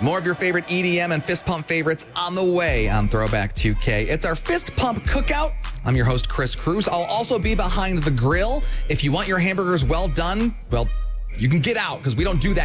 More of your favorite EDM and fist pump favorites on the way on Throwback 2K. It's our fist pump cookout. I'm your host, Chris Cruz. I'll also be behind the grill. If you want your hamburgers well done, well, you can get out because we don't do that